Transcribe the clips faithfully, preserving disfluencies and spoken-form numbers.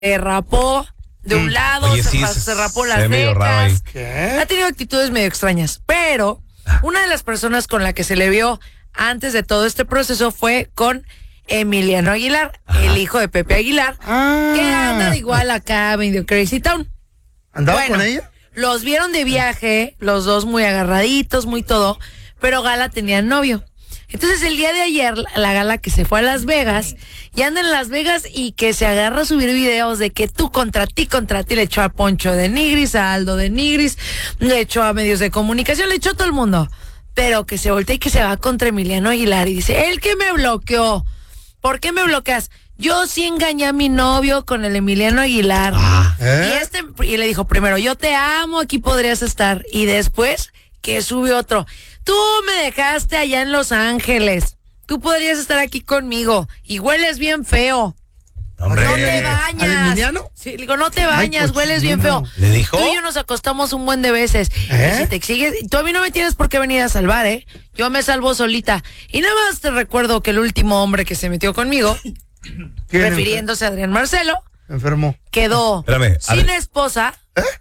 rapó de un lado, Oye, se, sí, ra- se- se rapó se las ve medio raro ahí. cejas. ¿Qué? Ha tenido actitudes medio extrañas, pero una de las personas con la que se le vio antes de todo este proceso fue con Emiliano Aguilar, Ajá. el hijo de Pepe Aguilar, Ah. que anda de igual acá, medio Crazy Town. ¿Andaba Bueno, con ella? Los vieron de viaje, los dos muy agarraditos, muy todo, pero Gala tenía novio. Entonces el día de ayer, la Gala que se fue a Las Vegas, y anda en Las Vegas y que se agarra a subir videos de que tú contra ti, contra ti, le echó a Poncho de Nigris, a Aldo de Nigris, le echó a medios de comunicación, le echó a todo el mundo. Pero que se voltea y que se va contra Emiliano Aguilar y dice, él que me bloqueó. ¿Por qué me bloqueas? Yo sí engañé a mi novio con el Emiliano Aguilar. Ah. ¿Eh? Y este y le dijo, primero, yo te amo, aquí podrías estar. Y después, que sube otro. Tú me dejaste allá en Los Ángeles. Tú podrías estar aquí conmigo. Y hueles bien feo. Hombre. No te ¿Al bañas. Emiliano? Sí, le digo, no te bañas, Ay, hueles bien feo. cochino. ¿Le dijo? Tú y yo nos acostamos un buen de veces. ¿Eh? Y si te exiges, tú a mí no me tienes por qué venir a salvar, ¿eh? Yo me salvo solita. Y nada más te recuerdo que el último hombre que se metió conmigo, ¿Quién refiriéndose a Adrián Marcelo, enfermó? quedó Espérame, sin Adri- esposa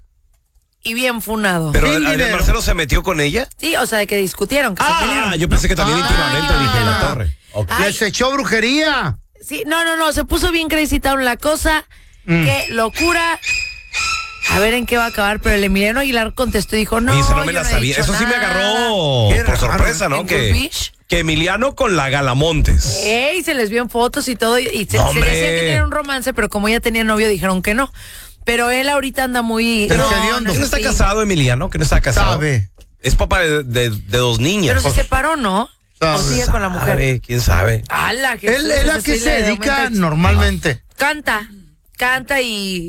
y bien funado. Pero Sin Adrián dinero. Marcelo se metió con ella. Sí, o sea, de que discutieron, que se Ah, pelearon. yo pensé que también Ah, íntimamente, dije, en la ah. torre. Ok. Ay. Les echó brujería. Sí, no, no, no, se puso bien Crazy Town la cosa. Mm. Qué locura. A ver en qué va a acabar, pero el Emiliano Aguilar contestó y dijo, no, Dice, no yo me la no he sabía. dicho Eso sí me nada. agarró Qué por raro. sorpresa, ¿no? ¿En Que, Goldfish? que Emiliano con la Galamontes. Ey, se les vio en fotos y todo, y y se, No, se decía hombre. que tenían un romance, pero como ella tenía novio, dijeron que no. Pero él ahorita anda muy... Pero no, que no hediondo. es ¿Que no está así. casado, Emiliano? ¿Que no está casado? Sabe. Es papá de, de- de dos niñas. Pero se separó, ¿no? Sabe. O sigue con la mujer. Sabe, ¿quién sabe? ¡Hala! Él es la que se dedica normalmente. Canta, canta y